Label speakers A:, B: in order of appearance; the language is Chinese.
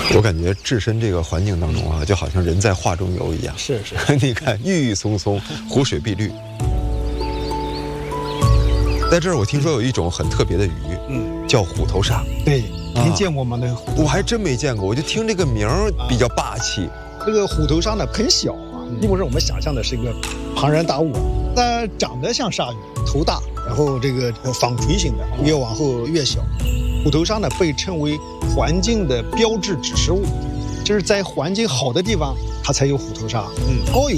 A: 我感觉置身这个环境当中啊，就好像人在画中游一样。
B: 是。
A: 你看，郁郁葱葱，湖水碧绿。在这儿，我听说有一种很特别的鱼，叫虎头鲨。
B: 对，您见过吗？那个虎头鲨
A: 我还真没见过，我就听这个名儿比较霸气。
B: 这个虎头鲨呢很小啊，并不是我们想象的是一个庞然大物，它长得像鲨鱼，头大，然后这个纺锤型的，越往后越小。虎头鲨呢被称为环境的标志指示物，就是在环境好的地方，它才有虎头鲨。高有